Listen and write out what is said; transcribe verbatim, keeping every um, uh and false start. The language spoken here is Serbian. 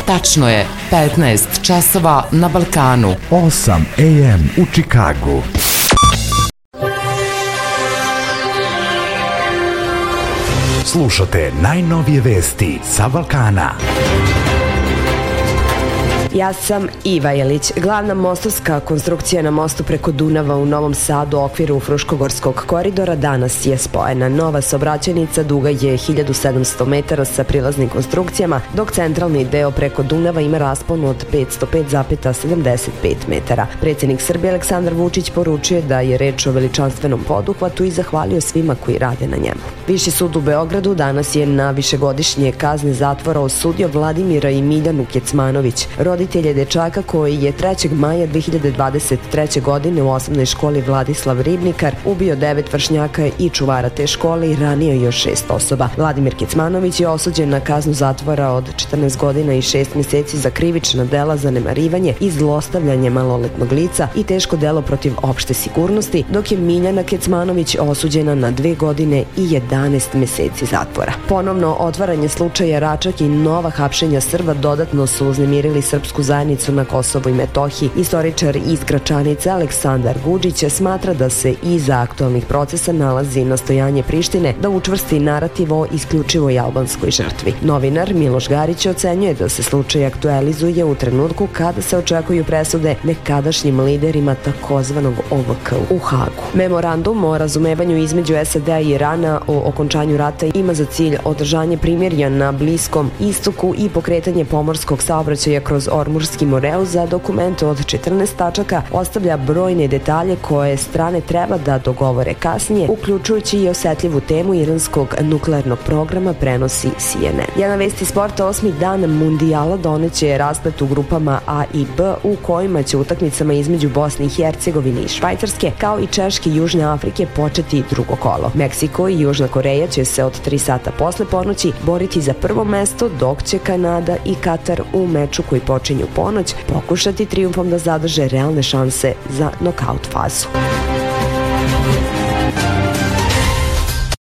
Tačno je petnaest časova na Balkanu. osam a m u Čikagu. Slušate najnovije vesti sa Balkana. Ja sam Iva Jelić. Glavna mostovska konstrukcija na mostu preko Dunava u Novom Sadu u okviru Fruškogorskog koridora danas je spojena. Nova saobraćajnica duga je hiljadu sedamsto metara sa prilaznim konstrukcijama, dok centralni deo preko Dunava ima raspon od petsto pet zarez sedamdeset pet metara. Predsjednik Srbije Aleksandar Vučić poručuje da je reč o veličanstvenom poduhvatu i zahvalio svima koji rade na njemu. Viši sud u Beogradu danas je na višegodišnje kazne zatvora osudio Vladimira i Miljanu Kecmanović, roditelje dečaka koji je trećeg maja dve hiljade dvadeset treće. godine u osnovnoj školi Vladislav Ribnikar ubio devet vršnjaka i čuvara te škole i ranio još šest osoba. Vladimir Kecmanović je osuđen na kaznu zatvora od četrnaest godina i šest mjeseci za krivična dela zanemarivanje i zlostavljanje maloletnog lica i teško delo protiv opšte sigurnosti, dok je Miljana Kecmanović osuđena na dve godine i jedanaest mjeseci zatvora. Ponovno otvaranje slučaja Račak i nova hapšenja Srba dodatno su uznemirili srpsku zajednicu na Kosovu i Metohiji. Istoričar iz Gračanice Aleksandar Guđić smatra da se iza aktualnih procesa nalazi nastojanje Prištine da učvrsti narativ o isključivoj albanskoj žrtvi. Novinar Miloš Garić ocenjuje da se slučaj aktualizuje u trenutku kada se očekuju presude nekadašnjim liderima takozvanog O V K u Hagu. Memorandum o razumevanju između S A D-a i Irana o okončanju rata ima za cilj održanje primirja na Bliskom istoku i pokretanje pomorskog saobraćaja kroz Ormurski Moreu. Za dokument od četrnaest tačaka ostavlja brojne detalje koje strane treba da dogovore kasnije, uključujući i osetljivu temu iranskog nuklearnog programa, prenosi C N N. Jedna vest iz sporta, osmi dan mundijala doneće rasplet u grupama A i B u kojima će utakmicama između Bosne i Hercegovine i Švajcarske, kao i Češke i Južne Afrike početi drugo kolo. Meksiko i Južna Koreja će se od tri sata posle ponoći boriti za prvo mesto, dok će Kanada i Katar u meču koji počinju ponoć pokušati trijumfom da zadrže realne šanse za nokaut fazu.